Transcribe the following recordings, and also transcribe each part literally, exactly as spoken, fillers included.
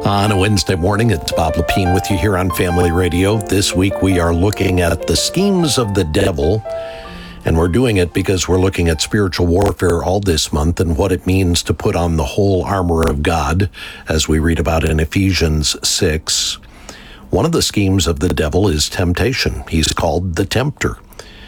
On a Wednesday morning, it's Bob Lepine with you here on Family Radio. This week we are looking at the schemes of the devil, and we're doing it because we're looking at spiritual warfare all this month and what it means to put on the whole armor of God, as we read about in Ephesians six. One of the schemes of the devil is temptation. He's called the tempter.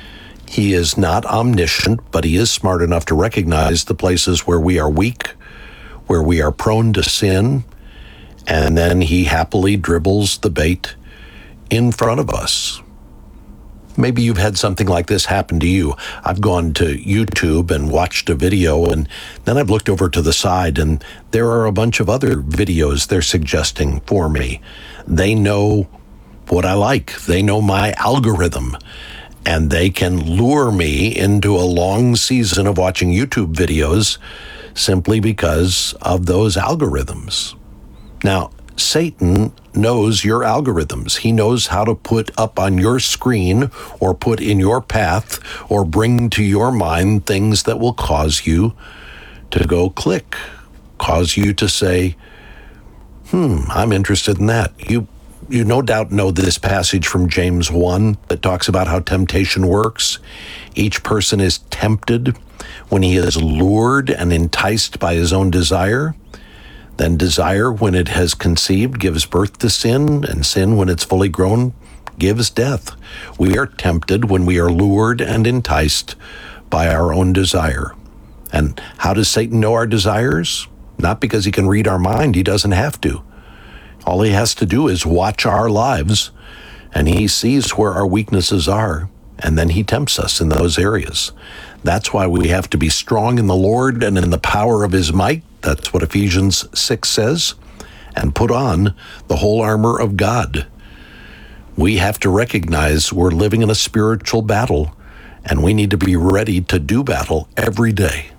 He is not omniscient, but he is smart enough to recognize the places where we are weak, where we are prone to sin, and then he happily dribbles the bait in front of us. Maybe you've had something like this happen to you. I've gone to YouTube and watched a video, and then I've looked over to the side, and there are a bunch of other videos they're suggesting for me. They know what I like. They know my algorithm, and they can lure me into a long season of watching YouTube videos simply because of those algorithms. Now, Satan knows your algorithms. He knows how to put up on your screen or put in your path or bring to your mind things that will cause you to go click, cause you to say, hmm, I'm interested in that. You you no doubt know this passage from James one that talks about how temptation works. Each person is tempted when he is lured and enticed by his own desire. Then desire, when it has conceived, gives birth to sin, and sin, when it's fully grown, gives death. We are tempted when we are lured and enticed by our own desire. And how does Satan know our desires? Not because he can read our mind. He doesn't have to. All he has to do is watch our lives, and he sees where our weaknesses are, and then he tempts us in those areas. That's why we have to be strong in the Lord and in the power of his might. That's what Ephesians six says. And put on the whole armor of God. We have to recognize we're living in a spiritual battle, and we need to be ready to do battle every day.